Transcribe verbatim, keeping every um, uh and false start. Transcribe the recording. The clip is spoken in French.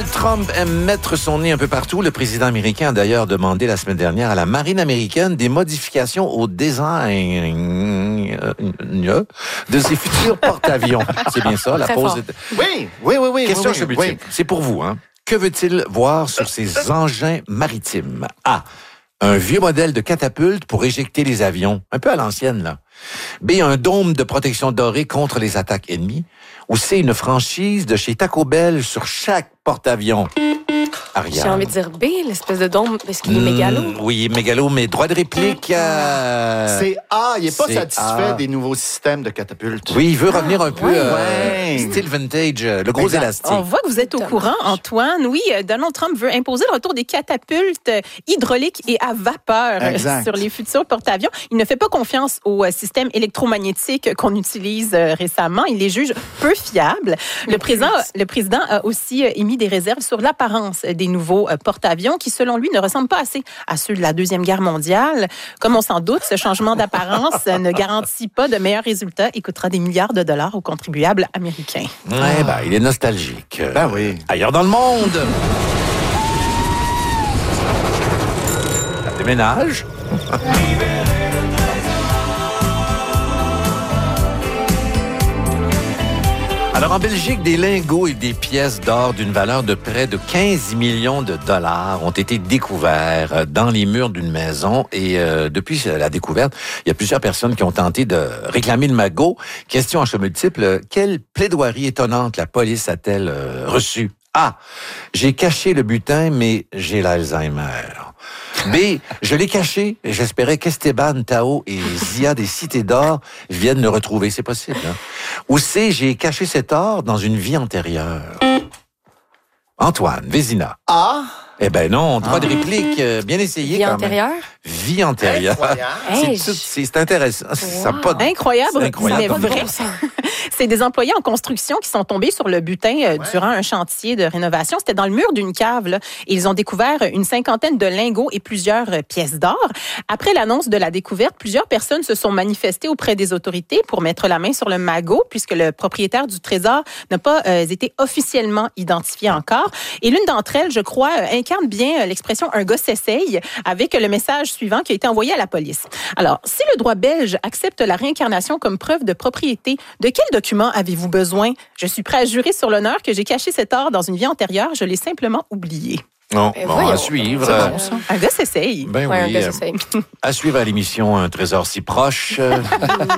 Donald Trump aime mettre son nez un peu partout. Le président américain a d'ailleurs demandé la semaine dernière à la marine américaine des modifications au design de ses futurs porte-avions. C'est bien ça, la pause. Est... Oui, oui, oui, oui. Question oui, oui, oui. C'est pour vous, hein. Que veut-il voir sur ces engins maritimes? A. Un vieux modèle de catapulte pour éjecter les avions, un peu à l'ancienne, là. B. Un dôme de protection doré contre les attaques ennemies. Ou C. Une franchise de chez Taco Bell sur chaque porte-avions. Ariane. J'ai envie de dire B, l'espèce de dôme, parce qu'il est mmh, mégalo. Oui, mégalo, mais droit de réplique... Euh... C'est A, il n'est pas c'est satisfait A. des nouveaux systèmes de catapultes. Oui, il veut revenir un peu ouais. euh, style vintage, le gros exact. élastique. On voit que vous êtes au courant, Antoine. Oui, Donald Trump veut imposer le retour des catapultes hydrauliques et à vapeur exact. sur les futurs porte-avions. Il ne fait pas confiance au système électromagnétique qu'on utilise récemment. Il les juge peu fiables. Le président, le président a aussi émis des réserves sur l'apparence des nouveaux porte-avions qui, selon lui, ne ressemblent pas assez à ceux de la Deuxième Guerre mondiale. Comme on s'en doute, ce changement d'apparence ne garantit pas de meilleurs résultats et coûtera des milliards de dollars aux contribuables américains. Ouais, ben, il est nostalgique. Ben oui. Ailleurs dans le monde. Ça déménage. Alors, en Belgique, des lingots et des pièces d'or d'une valeur de près de quinze millions de dollars ont été découverts dans les murs d'une maison. Et euh, depuis la découverte, il y a plusieurs personnes qui ont tenté de réclamer le magot. Question en choix multiple, quelle plaidoirie étonnante la police a-t-elle euh, reçue? A. J'ai caché le butin, mais j'ai l'Alzheimer. B. Je l'ai caché et j'espérais qu'Esteban, Tao et Zia des Cités d'Or viennent le retrouver. C'est possible, hein? Ou C. J'ai caché cet or dans une vie antérieure. Antoine, Vézina. A. Eh ben non, droit de réplique, euh, bien essayé Vie quand antérieure? même. Vie antérieure. Hey, C'est, tout, c'est, c'est intéressant. Wow. Ça a pas de... Incroyable, c'est incroyable. mais vrai. C'est des employés en construction qui sont tombés sur le butin euh, ouais. durant un chantier de rénovation. C'était dans le mur d'une cave, là. Et ils ont découvert une cinquantaine de lingots et plusieurs euh, pièces d'or. Après l'annonce de la découverte, plusieurs personnes se sont manifestées auprès des autorités pour mettre la main sur le magot, puisque le propriétaire du trésor n'a pas euh, été officiellement identifié encore. Et l'une d'entre elles, je crois, euh, incarne bien euh, l'expression « un gars s'essaye » avec le message suivant qui a été envoyé à la police. Alors, si le droit belge accepte la réincarnation comme preuve de propriété, de quel document avez-vous besoin? Je suis prêt à jurer sur l'honneur que j'ai caché cet or dans une vie antérieure. Je l'ai simplement oublié. Non, Ben bon, voyons. à suivre. C'est Euh, bon, ça. Un gars s'essaye. ben Ouais, oui, un gars euh, s'essaye. à suivre à l'émission Un trésor si proche.